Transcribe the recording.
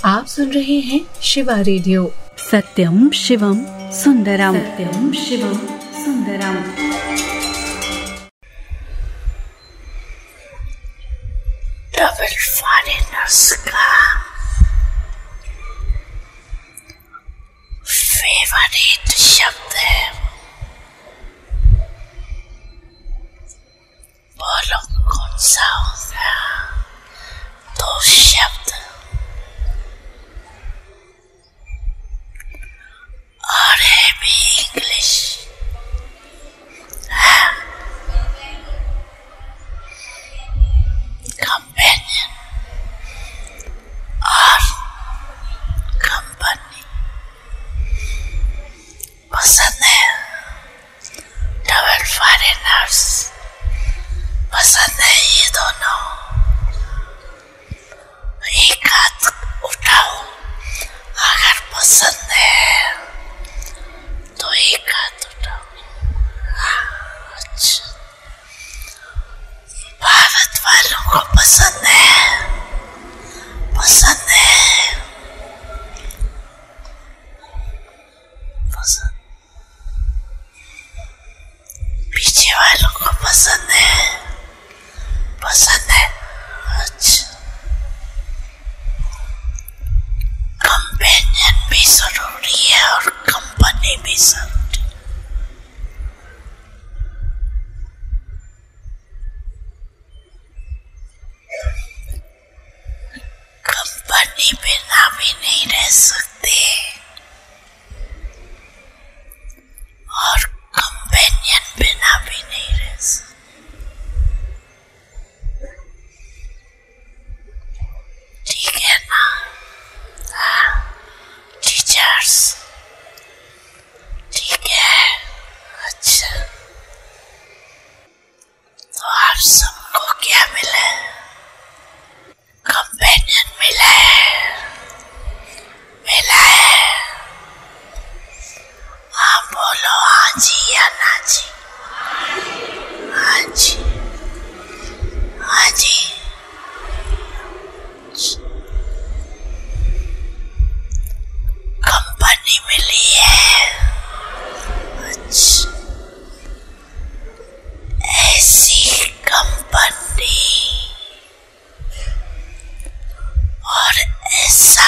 आप सुन रहे हैं शिवा रेडियो। सत्यम शिवम सुंदरम, सत्यम शिवम सुंदरम। डबल फॉरेनर्स का फेवरेट शब्द है। बोलो कौन सा होगा? दो शब्द और है भी इंग्लिश। कंपेनियन और कंपनी पसंद है। डबल फॉरेनर्स पसंद है। ये दोनों एक हाथ उठाओ अगर पसंद है तो एक हाथ उठाओ। अच्छा, भारत वालों को पसंद है, पसंद है, पसंद। पीछे वालों को पसंद है, पसंद है। अच्छा, कंपेनियन भी जरूरी है और कंपनी भी जरूरी। कंपनी बिना भी नहीं रह सकते और कंपेनियन बिना भी नहीं रह सकते। ठीक है ना? टीचर्स ठीक है। अच्छा, तो आप सबको क्या मिला? कंपेनियन मिला है, मिला है। हाँ बोलो, हाँ जी या ना जी? हाँ जी, हाँ जी। कंपनी मिली है। अच्छा, ऐसी कंपनी और ऐसा